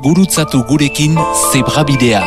gurutzatu gurekin Zebrabidea.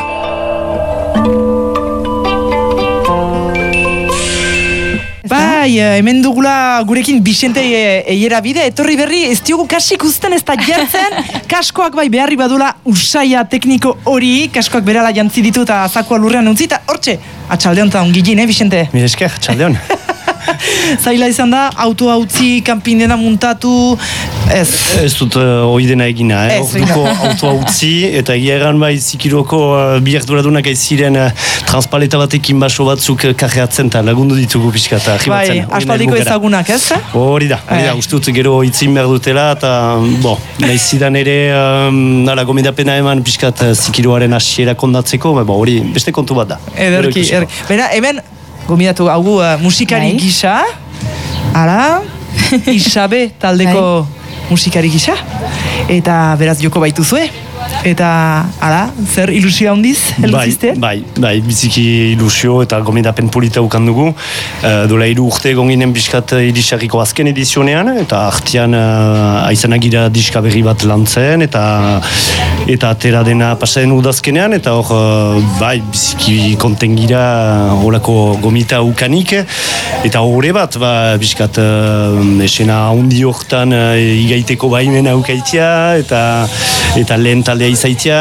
Bai, hemen dugula gurekin Bixente eiera bide, etorri berri, ez diogu kasik uzten ez da jartzen, kaskoak bai beharri badula usaia tekniko hori, kaskoak berala jantzi ditu eta zakoa lurrean untzi, eta hortxe, atxaldeon eta ongilin, Bixente? Mire esker, atxaldeon. Zaila izan da, autoa utzi, kanpindena muntatu, ez? Ez dut hori dena egina, orduko autoa utzi, eta egia egan bai zikiroko biak duradunak aiziren transpaleta batekin baso batzuk karreatzen eta lagundu ditugu pixka eta arribatzen. Bai, aspaldiko ezagunak, ez? Hori da, uste dut gero itzin behar dutela, eta nahiz zidan ere gomendapena eman pixkat zikiroaren hasiera kondatzeko, hori beste kontu bat da. Ederki. Bera, hemen, gomidatu hau musikari gisa, ara, Isabe taldeko musikari gisa, eta beraz joko baituzue. Eta, ala, zer ilusio handiz, heluzizte? Bai, biziki ilusio eta gomendapen polita ukan dugu. Dola 3 urte gonginen biskat irisarriko azken edizionean, eta artian aizenagira diska berri bat lantzen, eta atera dena pasaren udazkenean, eta hor, biziki kontengira horako gomita ukanik, eta horre bat, biskat esena handi hortan igaiteko baimena ukaitia, eta lehen taldea izaitia,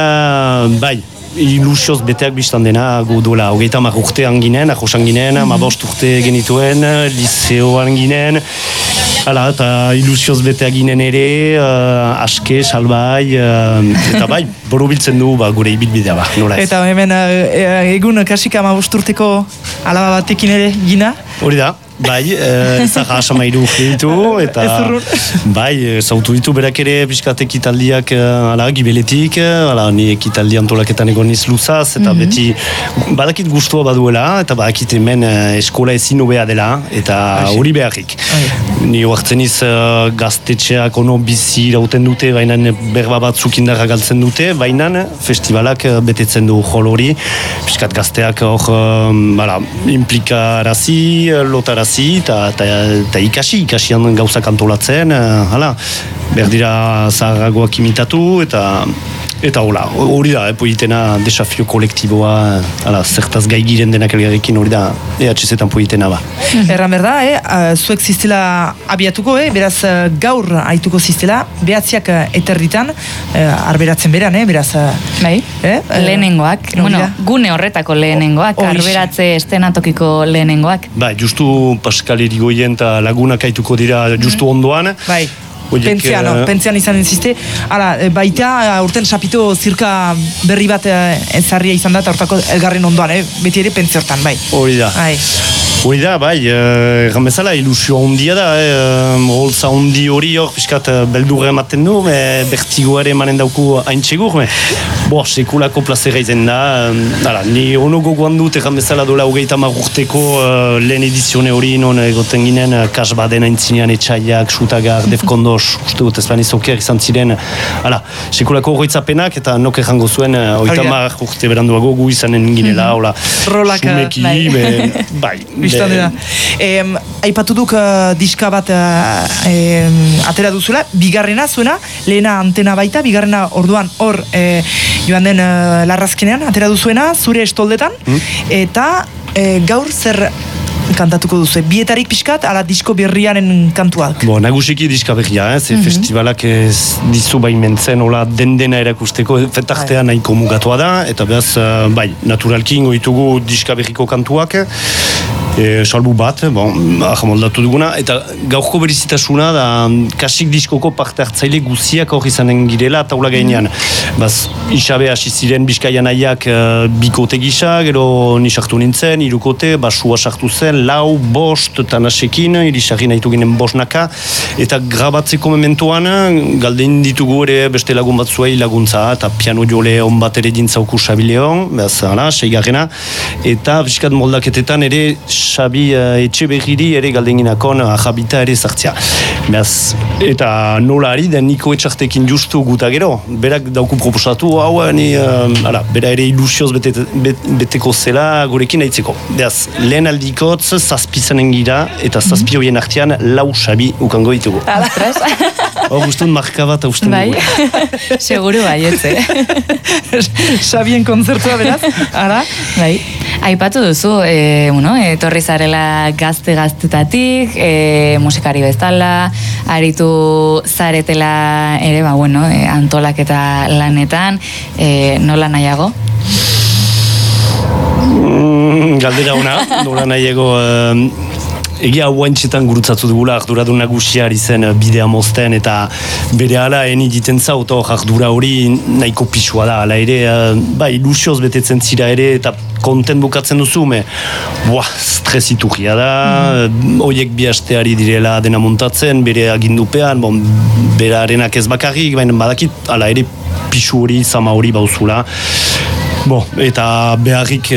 ilusioz beteak biztan dena, gu duela, 30 urtean ginen, ahosan ginen, 15 urte genituen, liceoan ginen, eta ilusioz beteak ginen ere, aske, salbai, eta boru biltzen du gure ibilbidea nola ez. Eta hemen egun kasik 15 urteko alaba batekin ere gina? Hori da. Zaha asamairu ditu, eta zautu ditu berak ere piskat ekitaldiak gibeletik, ni ekitaldi antolaketan egon niz luzaz, eta beti badakit gustua baduela, eta badakit hemen eskola ezin hobea dela, eta hori beharrik. Ni oartzen niz gaztetxeak ono bizi irauten dute, baina berba batzuk indarra galtzen dute, baina festivalak betetzen du jol hori, piskat gazteak hor implikarazi, lotarazi, eta ikasian gauzak antolatzen, berdira zaharragoak imitatu, eta hori da, poitena desafio kolektiboa, zertaz gai giren denak elgarrekin hori da, EHZ-etan poitena ba. Erran berda, zuek ziztela abiatuko, beraz gaur haituko ziztela, behatziak eterritan, arberatzen beran, beraz... Lehenengoak, gune horretako lehenengoak, arberatze estenatokiko lehenengoak. Justu Pascal Irigoyen eta lagunak haituko dira justu ondoan. Pentzian izan zizte. Baita, urten sapito zirka berri bat ezarria izan da, eta hortako elgarren ondoan, beti ere pentzi hortan, Hori da, egan bezala, ilusio handia da, holtza handi hori hor, piskat beldurra ematen du, bertigoare emanen dauku haintxegur, sekulako plazera izan da, ni ono gogoan dut, egan bezala dola 30 urteko lehen edizione hori, non egoten ginen, kasbaden aintzinean etxaiak, xutagar, defkondos, uste dut ezpaniz oker izan ziren, sekulako horretzapenak, eta nok egango zuen, 30 urte beranduago gu izanen ginela, xumeki, aipatu duk diska bat atera duzula, bigarrena zuena, lehena antena baita, bigarrena orduan hor joan den larrazkenean atera duzuena, zure estoldetan, eta gaur zer kantatuko duzu, bietarik pixkat, ala disko berriaren kantuak? Nagusiki diska berria, festivalak ez dizu baimentzen, dena erakusteko, fetartea nahiko mugatua da, eta behaz, naturalki ingo ditugu diska berriko kantuak, salbu bat, ahamoldatu duguna, eta gaurko berizitasuna da kasik diskoko parte hartzaile guziak hor izanen girela taula gainean. Isabe hasi ziren Bizkaian nahiak bikote gisa, gero nisartu nintzen, 3 kote, basua sartu zen, 4, 5, eta nasekin, irisarri nahitu ginen 5 eta grabatzeko mementoan, galdein ditugu ere beste lagun batzuei laguntza, eta piano jole on bat ere dintzauku sabileon, 6garrena, eta Bizkat moldaketetan ere Xabi Etxeberriri ere galdenginakon ahabita ere zartzea. Beaz, eta nola ari den Niko Etxartekin justu guta gero, berak dauku proposatu, hau, bera ere ilusioz beteko zela gurekin aitzeko. Beaz, lehen aldikotz, zazpizanen gira, eta zazpi horien artean lau Xabi ukango ditugu. Hor guztun marka bat hausten dugu. Bai, seguru baietze. Xabien kontzertua beraz, ara? Bai. Aipatu duzu, etorri zarela gaztetatik, musikari bezala, aritu zaretela ere, antolaketa lanetan, nola nahiago? Galdera ona, nola nahiago... Egia hauaintxetan gurutzatu dugula arduradun nagusia ari zen bidea mozten eta bere ala eni diten zaut ardura hori nahiko pisua da. Hala ere, ilusioz betetzen zira ere eta konten bukatzen duzu, stresiturria da, horiek bi asteari direla dena montatzen, bere agindupean, bere arenak ez bakarrik, baina badakit, hala ere pisu hori, zama hori bauzula. Eta beharrik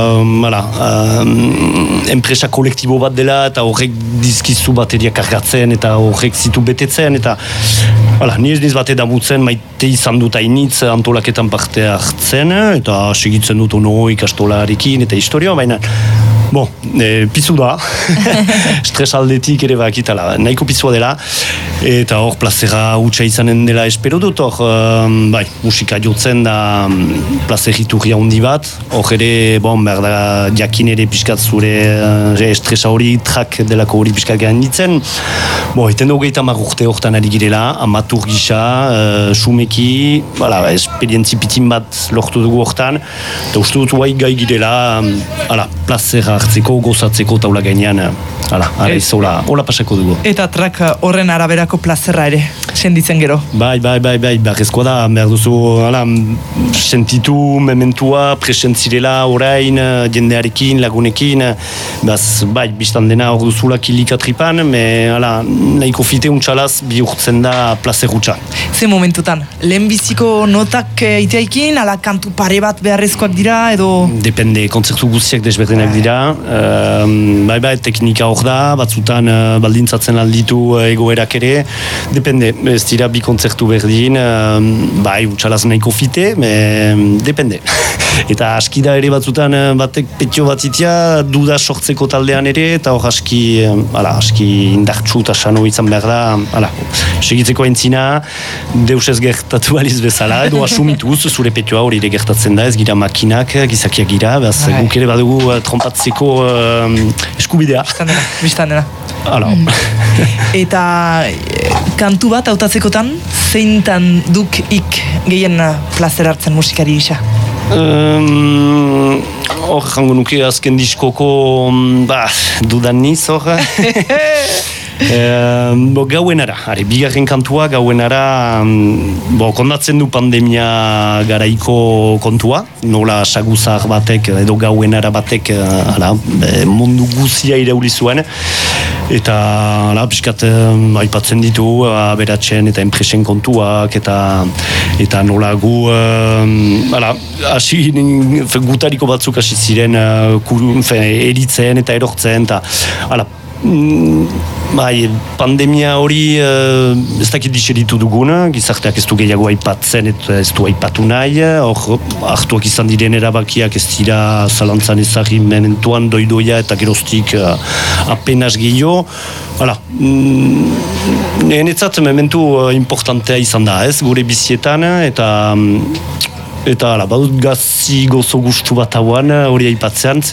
enpresa kolektibo bat dela eta horrek dizkizu bateria kargatzen eta horrek zitu betetzen eta niz bate damutzen maite izan dut hainitz antolaketan parte hartzen eta segitzen dut ono ikastolarekin eta historia, baina pizu da, stres aldetik ere bakitala, nahiko pizua dela, eta hor plazera hutsa izanen dela espero dut, musika jotzen da plazeriturria handi bat, hor ere, behar da jakin ere pixkat zure estresa hori, trak delako hori pixkat gainitzen, eten hogeita marrurte hortan ari girela, amatur gisa, sumeki, esperientzi pitin bat lortu dugu hortan, eta uste dut gai girela, plazera hartzeko, gozatzeko taula gainean, hola pasako dugu. Eta trak horren araberako plazerra ere, senditzen gero. Bai, barrezkoa da, behar duzu, sentitu, mementua, presentzirela, orain, jendearekin, lagunekin, biztan dena hor duzula kilikatripan, nahiko fite untxalaz bihurtzen da plazer hutsa. Ze momentutan, lehenbiziko notak iteaikin, ala kantu pare bat beharrezkoak dira, edo... Depende, kontzertu guztiak desberdinak dira, teknika hor da, batzutan baldintzatzen alditu egoerak ere, depende, ez dira bi kontzertu berdin, utxalaz nahiko fite, depende. Eta aski da ere batzutan batek petio bat itia, duda sortzeko taldean ere, eta hor aski indartxu eta sano izan behar da, segitzeko entzina, deus ez gertatu aliz bezala, edo asumituz, zure petioa hori ere gertatzen da, ez gira makinak, gizakiak gira, guk ere badugu trompatzeko eskubidea. Bistan dena. Eta kantu bat hautatzekotan, zeintan duk gehien plazer hartzen musikari gisa? Hor, jango nuke azken diskoko, dudan niz, hor. Gauenara, bigarren kantua gauenara, kondatzen du pandemia garaiko kontua, nola saguzar batek edo gauenara batek mundu guzia irauli zuen, eta piskat aipatzen ditu aberatzen eta enpresen kontuak eta nola gu gutariko batzuk hasi ziren eritzen eta erortzen eta pandemia hori ez dakit diseritu duguna, gizarteak ez du gehiago aipatzen eta ez du aipatu nahi, hor hartuak izan diren erabakiak ez dira zalantzan ezagri menentuan doidoia eta geroztik apenas gehiago. Nenetzat mementu importantea izan da, ez, gure bizietan eta badut gazi gozo gustu bat hauan hori aipatzean,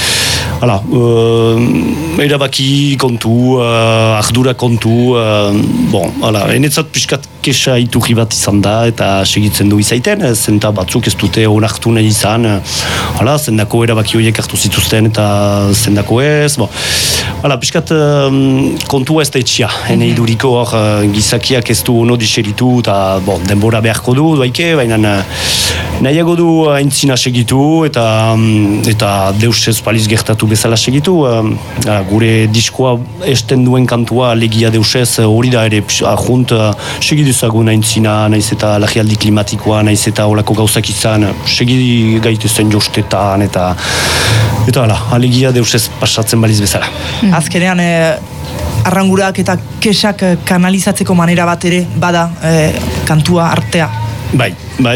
erabaki kontu, ardura kontu, enetzat piskat kesa iturri bat izan da eta segitzen du izaiten, zenta batzuk ez dute onartu nahi izan, zendako erabaki horiek hartu zituzten eta zendako ez, piskat kontua ez da etxia, ene iduriko hor gizakiak ez du ono diseritu eta denbora beharko du, baina nahiago du aintzina segitu eta deus ez paliz gertatu zu bezala segitu, gure diskoa esten duen kantua Alegia deusez hori da ere ahunt segiduzagun aintzina, naiz eta lagialdi klimatikoa, naiz eta olako gauzak izan, segi gaitezen jostetan eta hala, Alegia deusez pasatzen baliz bezala. Azkenean, arrangurak eta kesak kanalizatzeko manera bat ere bada kantua artea. Bai,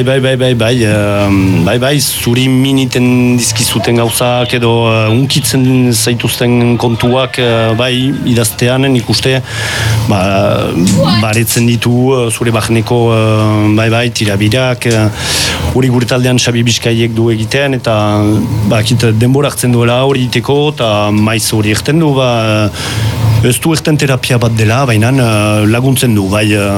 zuri miniten dizkizuten gauzak edo unkitzen zaituzten kontuak bai idaztean nik uste baretzen ditu zure barneko tirabirak hori gure taldean Xabi Bizkaiek du egiten eta denbora hartzen duela hori iteko eta maiz hori egiten du ez du egiten terapia bat dela, baina laguntzen du,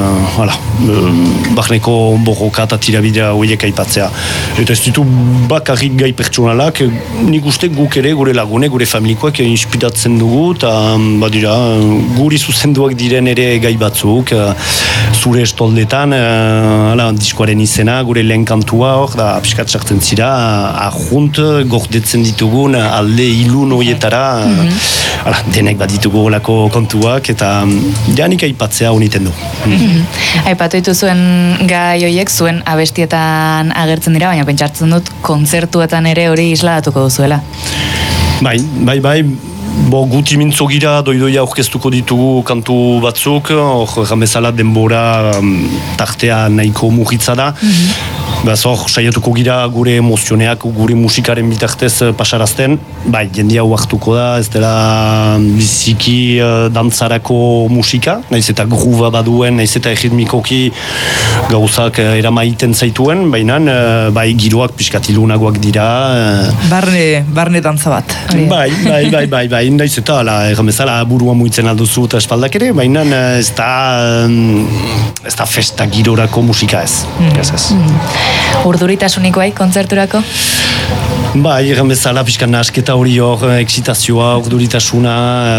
barneko borroka eta tirabidea horiek aipatzea. Eta ez ditu bakarrik gai pertsonalak, nik uste guk ere, gure lagune, gure familikoak inspiratzen dugu, eta badira, guri zuzenduak diren ere gai batzuk, zure estoldetan, diskoaren izena, gure lehen kantua hor, da piskat sartzen zira, ahunt, gordetzen ditugun, alde ilun horietara, denek bat ditugu olako kontuak eta janik aipatzea uniten du. Aipatu dituzuen gai horiek zuen abestietan agertzen dira, baina pentsartzen dut kontzertuetan ere hori isladatuko duzuela. Bai, guti mintzogira doidoia aurkeztuko ditugu kantu batzuk, hor bezala denbora tartea nahiko mugitza da. Saiatuko gira gure emozioneak, gure musikaren bitartez pasarazten. Bai, jendia huartuko da, ez dela biziki dantzarako musika, naiz eta gruba baduen, naiz eta erritmikoki gauzak eramaiten zaituen, baina bai giroak piskatilunagoak dira. Barne dantza bat. Bai, naiz eta erramezala burua muitzen alduzu eta espaldak ere, baina ez da festa girorako musika ez. Urduritasunikoai kontzerturako? Bai, egan bezala, pixkan nasketa hori hor, eksitazioa, urduritasuna,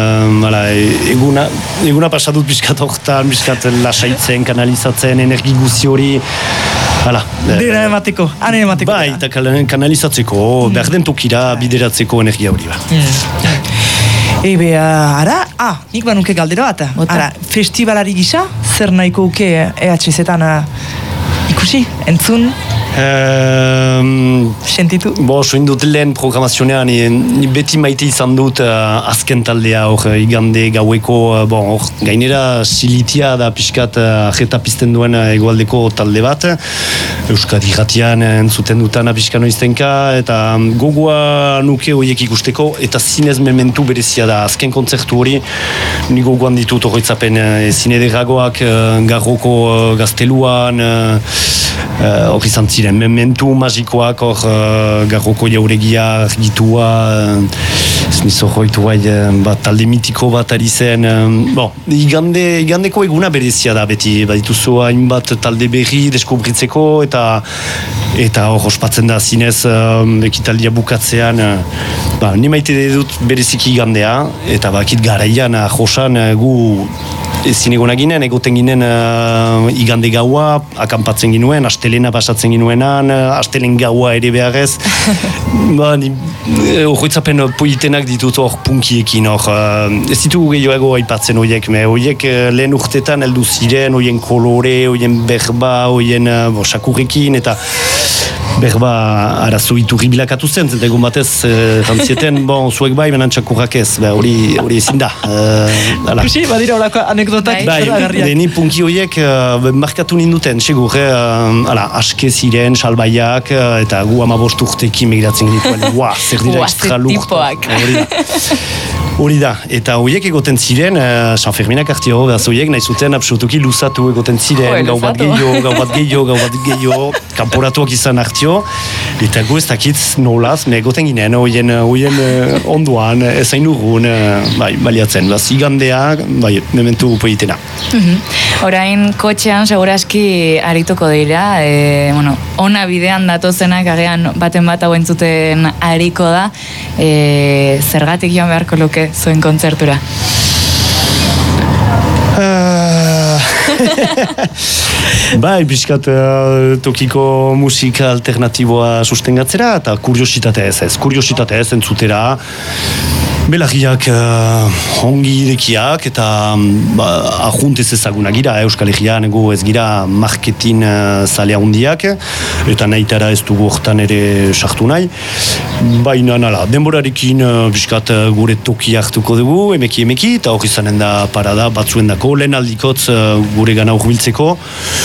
eguna pasadut pixkat hortan, pixkat lasaitzen, kanalizatzen, energi guzi hori, dira emateko, ane emateko. Bai, eta kanalizatzeko, behar den tokira bideratzeko energia hori ba. Nik banuke galdera bat. Festivalari gisa, zer nahiko uke EHZ-etan ikusi, entzun? Sentitu? Soin dut lehen programazionean, ni beti maite izan dut azken taldea igande gaueko, gainera silitia da pixkat ajeta pizten duen egoaldeko talde bat, Euskadi Irratian entzuten dutana pixkano iztenka, eta gogoa nuke horiek ikusteko, eta zinez mementu berezia da azken kontzertu hori, ni gogoan ditut horretzapen zinederagoak Garroko gazteluan, hori izan ziren, mementu magikoak hor Garroko jauregia argitua, esnizo joitu talde mitiko bat ari zen, igandeko eguna berezia da beti, badituzu hainbat talde berri deskubritzeko eta hor ospatzen da zinez ekitaldia bukatzean, ni maite dut bereziki igandea, eta bakit garaian josan gu ezin egon ginen, egoten ginen igande gaua, akampatzen ginuen, astelena pasatzen ginuenan, astelen gaua ere beharrez. Horretzapen poitenak ditut hor punkiekin, ez ditugu gehiago aipatzen horiek, horiek lehen urtetan heldu ziren, horien kolore, horien berba, horien sakurrekin, eta berba arazo iturri bilakatu zen, eta egon batez jantzieten, zuek bai, benan txakurrak ez, hori ezin da. Kusi, badira horako anekdotak garriak. Ni punki horiek markatu ninduten, segur, aske ziren, salbaiak, eta gu 15 urtekin megiratzen genituen, zer dira extra lurt. Hori da, eta horiek egoten ziren, San Ferminak artio, horiek nahi zuten absolutuki luzatu egoten ziren, gau bat gehiago, kanporatuak izan artio, eta gu ez dakit nolaz, egoten ginen, horien onduan, ezain urrun, baliatzen, igandea, mementu poitena. Orain kotxean seguraski arituko dira, ona bidean datozenak agean baten bat hau entzuten ariko da, zergatik joan beharko luke zuen kontzertura? Bai, bizkat tokiko musika alternatiboa sustengatzera, eta kuriositate ez entzutera, belarriak ongi irekiak eta ajuntez ezagunak gira, Euskal Herrian ego ez gira marketin zalea hundiak, eta nahitara ez dugu hortan ere sartu nahi. Baina denborarekin bizkat gure toki hartuko dugu, emeki, eta hori izanen da parada batzuen dako, lehen aldikotz gure gana urbiltzeko.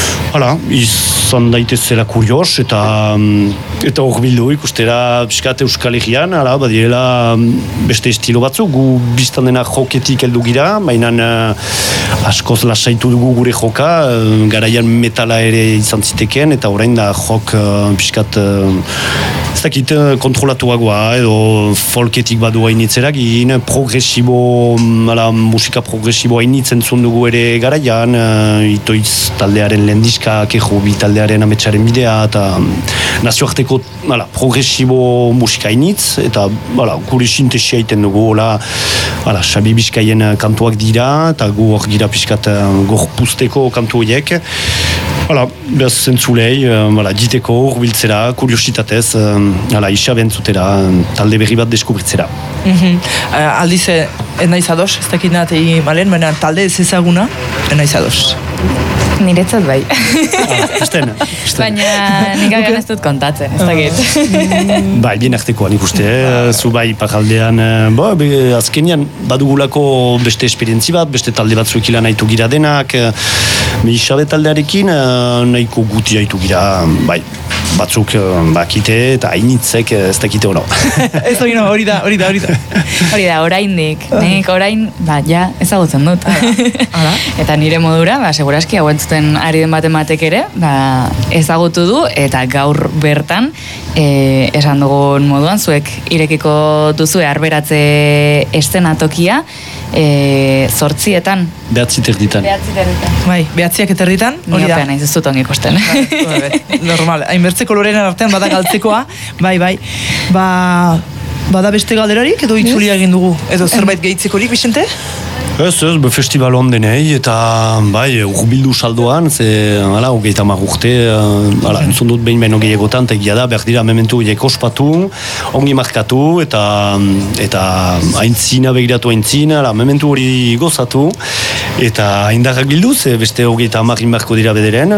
Izan daitezela kurios, eta urbildu ikustera bizkat Euskal Herrian, badirela beste estilo batzu, gu biztan dena joketik heldu gira, baina askoz lasaitu dugu gure joka, garaian metala ere izan ziteken, eta orain da jok bizkat ez dakit kontrolatuagoa, edo folketik badu hainitzerak, progresibo, musika progresibo hainitzen dugu ere garaian, itoiz taldearen lehendiska, kejo bi taldearen ametsaren bidea, eta nazioarteko progresibo musika hainitz, eta gure sintesia iten dugu, Xabi Bizkaien kantuak dira, eta gu hor gira pixkat gorpuzteko kantu horiek. Behaz zentzulei, diteko, urbiltzera, kuriositatez, isa bentzutera, talde berri bat deskubritzera. Aldiz, naiz ados, ez dakit nahi malen, baina talde ez ezaguna, naiz ados. Niretzat bai. Esten. Baina nik agian ez dut kontatzen, ez dakit. Bai, bien artekoan ikuste, zu bai pakaldean, azkenian badugulako beste esperientzi bat, beste talde batzuek ilan haitu gira denak, Isabe taldearekin nahiko guti haitu gira, bai, batzuk bakite eta hainitzek ez dakite hono. Ez hori da. Hori da, oraindik. Nik orain, ezagutzen dut. Eta nire modura, seguraski hau entzuten ari den batek ere, ezagutu du, eta gaur bertan, esan dugun moduan, zuek irekiko duzue arberatze estenatokia, 8:00. 9:00. Bai, 9:00 hori da. Niopean ez dut ongi ikusten. Normal, hainbertzeko lorenen artean bada galtzekoa, bai. Bada beste galderarik edo itzulia egin dugu, edo zerbait gehitzekorik, Bixente? Ez, festival ondenei, eta bai, urbildu saldoan, hogeita urte, entzun dut behin gehiagotan, eta egia da, behar dira mementu horiek ospatu, ongi markatu, eta aintzina begiratu mementu hori gozatu, eta indarrak bilduz, beste hogeita marrin barko dira bederen,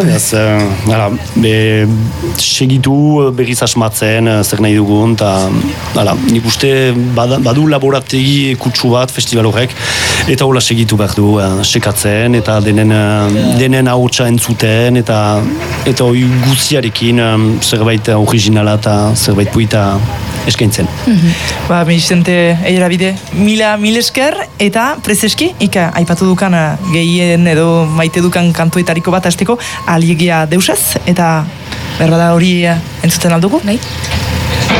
segitu berriz asmatzen, zer nahi dugun, eta nik uste badu laborategi kutsu bat festival horrek, eta hola segitu behar du, sekatzen, eta denen ahotsa entzuten, eta hori guziarekin zerbait originala eta zerbait puita eskaintzen. Bixente Eierabide, mil esker, eta prezeski, aipatu dukan gehien edo maite dukan kantuetariko bat hasteko aliegia deusez, eta berbada hori entzuten aldugu? Bai.